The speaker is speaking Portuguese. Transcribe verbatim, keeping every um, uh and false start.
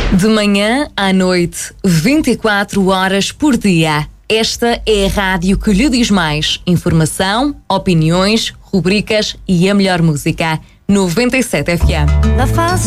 De manhã à noite, vinte e quatro horas por dia. Esta é a rádio que lhe diz mais. Informação, opiniões, rubricas e a melhor música. noventa e sete F M. Na fase